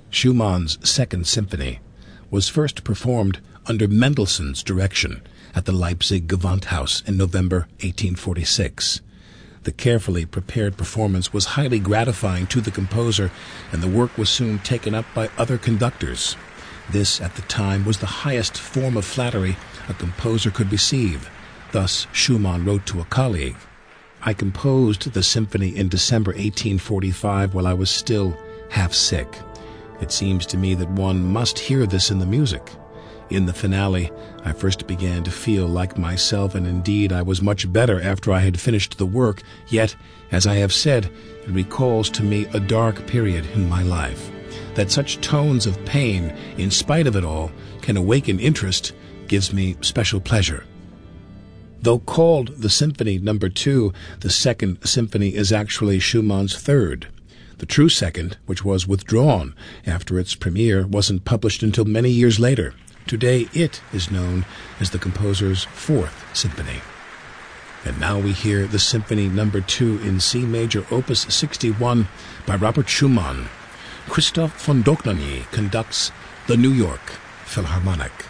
Schumann's Second Symphony was first performed under Mendelssohn's direction at the Leipzig Gewandhaus in November 1846. The carefully prepared performance was highly gratifying to the composer, and the work was soon taken up by other conductors. This, at the time, was the highest form of flattery a composer could receive. Thus, Schumann wrote to a colleague, "I composed the symphony in December 1845 while I was still half sick. It seems to me that one must hear this in the music. In the finale, I first began to feel like myself, and indeed I was much better after I had finished the work, yet, as I have said, it recalls to me a dark period in my life. That such tones of pain, in spite of it all, can awaken interest gives me special pleasure." Though called the Symphony No. 2, the Second Symphony is actually Schumann's third. The true second, which was withdrawn after its premiere, wasn't published until many years later. Today it is known as the composer's Fourth Symphony. And now we hear the Symphony No. 2 in C major, Opus 61 by Robert Schumann. Christoph von Dohnanyi conducts the New York Philharmonic.